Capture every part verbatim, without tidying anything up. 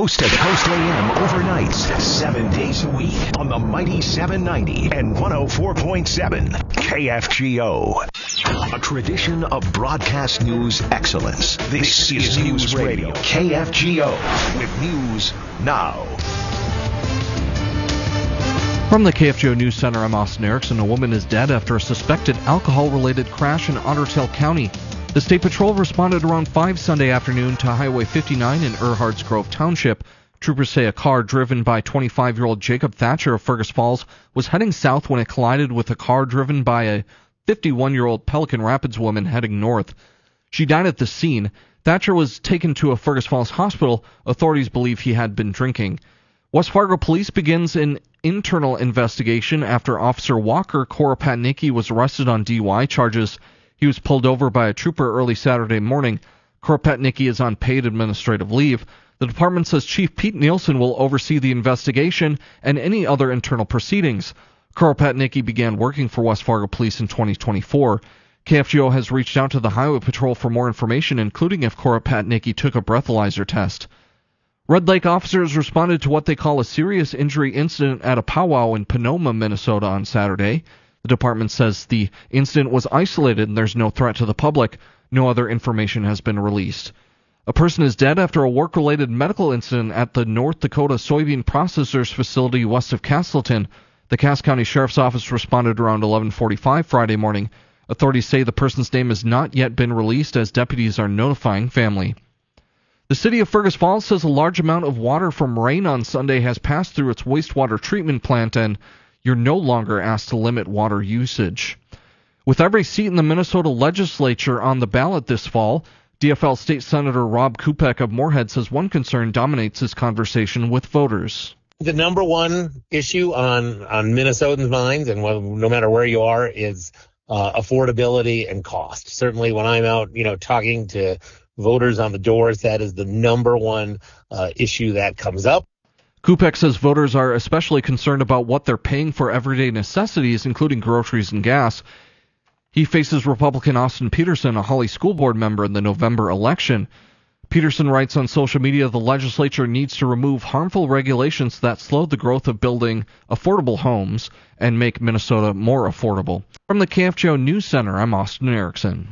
Coast to Coast A M overnights, seven days a week on the Mighty seven ninety and one oh four point seven K F G O. A tradition of broadcast news excellence. This, this is News Radio K F G O with news now. From the K F G O News Center, I'm Austin Erickson. A woman is dead after a suspected alcohol-related crash in Otter Tail County. The State Patrol responded around five Sunday afternoon to Highway fifty-nine in Erhards Grove Township. Troopers say a car driven by twenty-five-year-old Jacob Thatcher of Fergus Falls was heading south when it collided with a car driven by a fifty-one-year-old Pelican Rapids woman heading north. She died at the scene. Thatcher was taken to a Fergus Falls hospital. Authorities believe he had been drinking. West Fargo Police begins an internal investigation after Officer Walker Koropatnicki was arrested on D U I charges. He was pulled over by a trooper early Saturday morning. Koropatnicki is on paid administrative leave. The department says Chief Pete Nielsen will oversee the investigation and any other internal proceedings. Koropatnicki began working for West Fargo Police in twenty twenty-four. K F G O has reached out to the Highway Patrol for more information, including if Koropatnicki took a breathalyzer test. Red Lake officers responded to what they call a serious injury incident at a powwow in Pinoma, Minnesota on Saturday. The department says the incident was isolated and there's no threat to the public. No other information has been released. A person is dead after a work-related medical incident at the North Dakota Soybean Processors facility west of Castleton. The Cass County Sheriff's Office responded around eleven forty-five Friday morning. Authorities say the person's name has not yet been released as deputies are notifying family. The city of Fergus Falls says a large amount of water from rain on Sunday has passed through its wastewater treatment plant and you're no longer asked to limit water usage. With every seat in the Minnesota legislature on the ballot this fall, D F L State Senator Rob Kupek of Moorhead says one concern dominates his conversation with voters. The number one issue on, on Minnesotans' minds, and no matter where you are, is uh, affordability and cost. Certainly when I'm out, you know, talking to voters on the doors, that is the number one uh, issue that comes up. Kupek says voters are especially concerned about what they're paying for everyday necessities, including groceries and gas. He faces Republican Austin Peterson, a Holly School Board member, in the November election. Peterson writes on social media the legislature needs to remove harmful regulations that slow the growth of building affordable homes and make Minnesota more affordable. From the K F G O News Center, I'm Austin Erickson.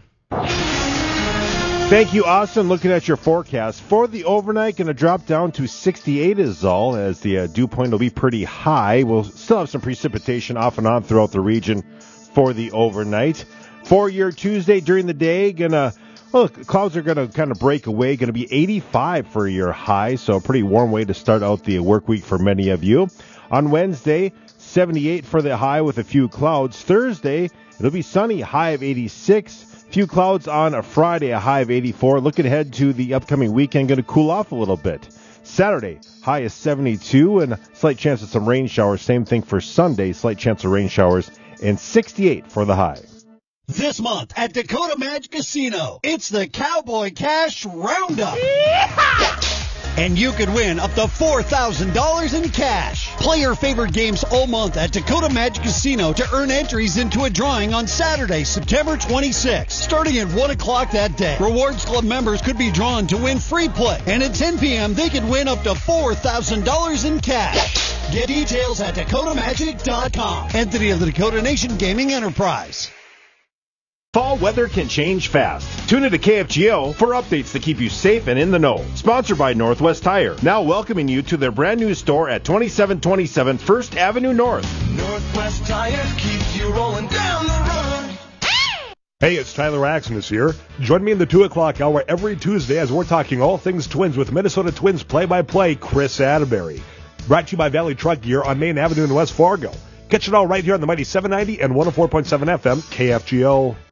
Thank you, Austin. Looking at your forecast for the overnight, going to drop down to sixty-eight is all, as the uh, dew point will be pretty high. We'll still have some precipitation off and on throughout the region for the overnight. For your Tuesday during the day, gonna well, clouds are gonna kind of break away. Going to be eighty-five for your high, so a pretty warm way to start out the work week for many of you. On Wednesday, seventy-eight for the high with a few clouds. Thursday, it'll be sunny, high of eighty-six. Few clouds on a Friday, a high of eighty-four. Looking ahead to the upcoming weekend, going to cool off a little bit. Saturday, high is seventy-two, and a slight chance of some rain showers. Same thing for Sunday, slight chance of rain showers, and sixty-eight for the high. This month at Dakota Magic Casino, it's the Cowboy Cash Roundup. Yeehaw! And you could win up to four thousand dollars in cash. Play your favorite games all month at Dakota Magic Casino to earn entries into a drawing on Saturday, September twenty-sixth, starting at one o'clock that day. Rewards Club members could be drawn to win free play, and at ten p.m. they could win up to four thousand dollars in cash. Get details at dakota magic dot com. Entity of the Dakota Nation Gaming Enterprise. Fall weather can change fast. Tune into K F G O for updates that keep you safe and in the know. Sponsored by Northwest Tire. Now welcoming you to their brand new store at twenty-seven twenty-seven First Avenue North. Northwest Tire keeps you rolling down the road. Hey, it's Tyler Axmus here. Join me in the two o'clock hour every Tuesday as we're talking all things Twins with Minnesota Twins play-by-play Chris Atterbury. Brought to you by Valley Truck Gear on Main Avenue in West Fargo. Catch it all right here on the Mighty seven ninety and one oh four point seven F M K F G O.